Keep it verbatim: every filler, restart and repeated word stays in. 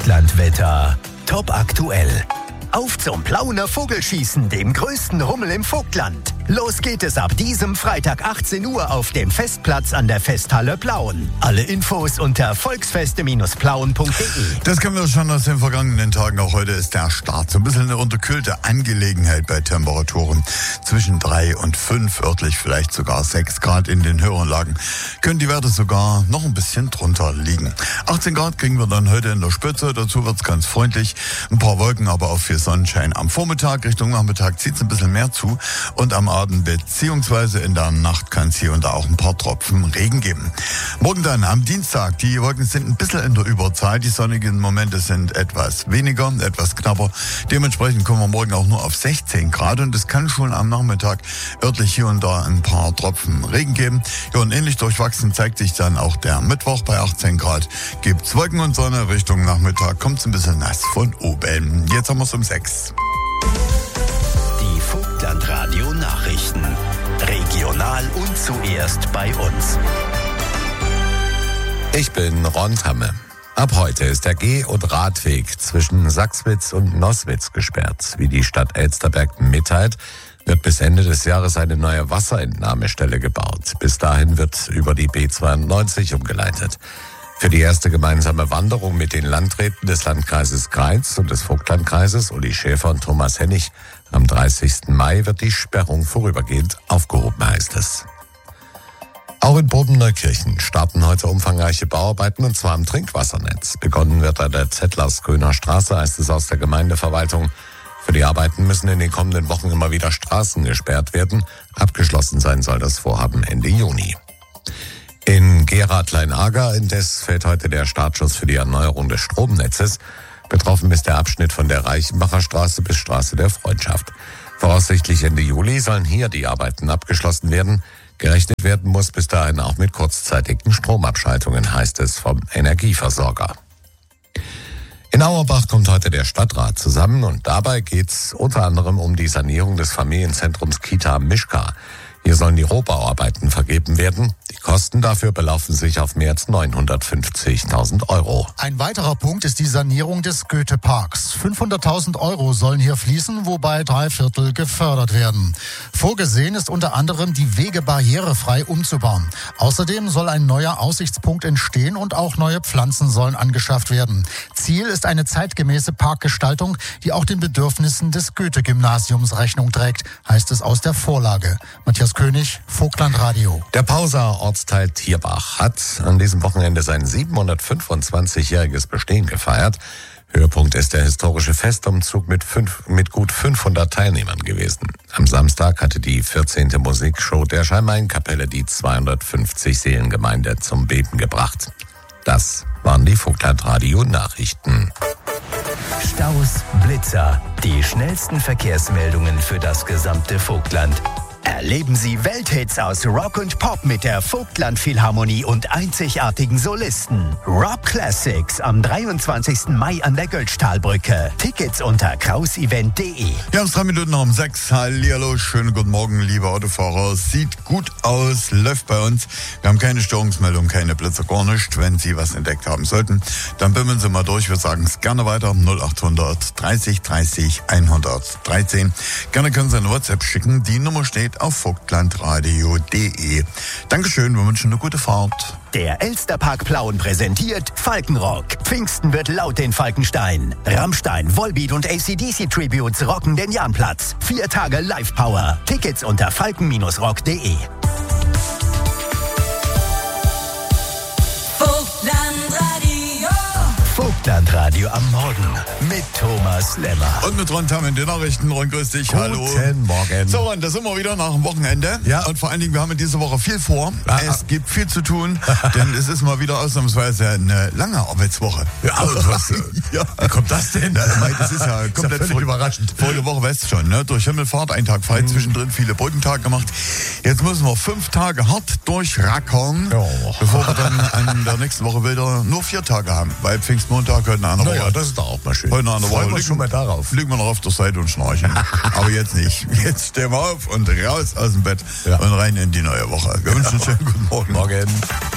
Vogtlandwetter. Top aktuell. Auf zum Plauner Vogelschießen, dem größten Rummel im Vogtland. Los geht es ab diesem Freitag achtzehn Uhr auf dem Festplatz an der Festhalle Plauen. Alle Infos unter volksfeste plauen punkt de. Das kennen wir schon aus den vergangenen Tagen. Auch heute ist der Start so ein bisschen eine unterkühlte Angelegenheit bei Temperaturen zwischen drei und fünf, örtlich vielleicht sogar sechs Grad in den höheren Lagen. Können die Werte sogar noch ein bisschen drunter liegen. achtzehn Grad kriegen wir dann heute in der Spitze. Dazu wird's ganz freundlich. Ein paar Wolken, aber auch viel Sonnenschein. Am Vormittag Richtung Nachmittag zieht's ein bisschen mehr zu und am Abend beziehungsweise in der Nacht kann es hier und da auch ein paar Tropfen Regen geben. Morgen dann am Dienstag, die Wolken sind ein bisschen in der Überzahl, die sonnigen Momente sind etwas weniger, etwas knapper. Dementsprechend kommen wir morgen auch nur auf sechzehn Grad und es kann schon am Nachmittag örtlich hier und da ein paar Tropfen Regen geben. Ja, und ähnlich durchwachsen zeigt sich dann auch der Mittwoch bei achtzehn Grad. Gibt's Wolken und Sonne, Richtung Nachmittag kommt's ein bisschen nass von oben. Jetzt haben wir es um sechs. Die Vogtlandradio Nachrichten. Regional und zuerst bei uns. Ich bin Ron Tamme. Ab heute ist der Geh- und Radweg zwischen Sachswitz und Noßwitz gesperrt. Wie die Stadt Elsterberg mitteilt, wird bis Ende des Jahres eine neue Wasserentnahmestelle gebaut. Bis dahin wird über die B zweiundneunzig umgeleitet. Für die erste gemeinsame Wanderung mit den Landräten des Landkreises Greiz und des Vogtlandkreises, Uli Schäfer und Thomas Hennig, am dreißigsten Mai wird die Sperrung vorübergehend aufgehoben, heißt es. Auch in Bodenneukirchen starten heute umfangreiche Bauarbeiten, und zwar am Trinkwassernetz. Begonnen wird an der Zettlers-Grüner Straße, heißt es aus der Gemeindeverwaltung. Für die Arbeiten müssen in den kommenden Wochen immer wieder Straßen gesperrt werden. Abgeschlossen sein soll das Vorhaben Ende Juni. In Gera-Kleinager indes fällt heute der Startschuss für die Erneuerung des Stromnetzes. Betroffen ist der Abschnitt von der Reichenbacher Straße bis Straße der Freundschaft. Voraussichtlich Ende Juli sollen hier die Arbeiten abgeschlossen werden. Gerechnet werden muss bis dahin auch mit kurzzeitigen Stromabschaltungen, heißt es vom Energieversorger. In Auerbach kommt heute der Stadtrat zusammen und dabei geht's unter anderem um die Sanierung des Familienzentrums Kita Mischka. Hier sollen die Rohbauarbeiten vergeben werden. Die Kosten dafür belaufen sich auf mehr als neunhundertfünfzigtausend Euro. Ein weiterer Punkt ist die Sanierung des Goethe-Parks. fünfhunderttausend Euro sollen hier fließen, wobei drei Viertel gefördert werden. Vorgesehen ist unter anderem, die Wege barrierefrei umzubauen. Außerdem soll ein neuer Aussichtspunkt entstehen und auch neue Pflanzen sollen angeschafft werden. Ziel ist eine zeitgemäße Parkgestaltung, die auch den Bedürfnissen des Goethe-Gymnasiums Rechnung trägt, heißt es aus der Vorlage. Matthias König, Vogtlandradio. Der Pauser Ortsteil Tierbach hat an diesem Wochenende sein siebenhundertfünfundzwanzigjähriges Bestehen gefeiert. Höhepunkt ist der historische Festumzug mit, fünf, mit gut fünfhundert Teilnehmern gewesen. Am Samstag hatte die vierzehnte Musikshow der Schalmeienkapelle die zweihundertfünfzig Seelengemeinde zum Beten gebracht. Das waren die Vogtlandradio-Nachrichten. Staus, Blitzer, die schnellsten Verkehrsmeldungen für das gesamte Vogtland. Erleben Sie Welthits aus Rock und Pop mit der Vogtland Philharmonie und einzigartigen Solisten. Rock Classics am dreiundzwanzigsten Mai an der Götztalbrücke. Tickets unter krausevent punkt de. Ja, es ist drei Minuten um sechs. Hallihallo, schönen guten Morgen, liebe Autofahrer. Sieht gut aus, läuft bei uns. Wir haben keine Störungsmeldung, keine Blitzer, gar nicht. Wenn Sie was entdeckt haben sollten, dann bimmeln Sie mal durch. Wir sagen es gerne weiter. null achthundert dreißig dreißig hundertdreizehn. Gerne können Sie eine WhatsApp schicken. Die Nummer steht auf vogtlandradio punkt de. Dankeschön, wir wünschen eine gute Fahrt. Der Elsterpark Plauen präsentiert Falkenrock. Pfingsten wird laut in Falkenstein. Rammstein, Volbeat und A C D C Tributes rocken den Jahnplatz. Vier Tage Live-Power. Tickets unter falken rock punkt de. Vogtlandradio am Morgen mit Thomas Lemmer. Und mit Ron Tamm in den Nachrichten. Ron, grüß dich. Guten Hallo. Morgen. So, und da sind wir wieder nach dem Wochenende. Ja. Und vor allen Dingen, wir haben in dieser Woche viel vor. Ja. Es gibt viel zu tun, denn es ist mal wieder ausnahmsweise eine lange Arbeitswoche. Ja, also was, ja. Wie kommt das denn? Ja, das ist ja komplett ist ja völlig verrückt. überraschend. Vorige Woche weißt du schon, ne? Durch Himmelfahrt, ein Tag frei, mhm. zwischendrin viele Brückentage gemacht. Jetzt müssen wir fünf Tage hart durchrackern, oh. bevor wir dann an der nächsten Woche wieder nur vier Tage haben. Weil Pfingstmontag heute eine andere Naja, Woche. das ist doch auch mal schön. Heute eine andere Freuen Woche. wir uns schon mal darauf. Liegen wir noch auf der Seite und schnarchen. Aber jetzt nicht. Jetzt stehen wir auf und raus aus dem Bett ja. und rein in die neue Woche. Wir wünschen einen schönen guten Morgen. Morgen.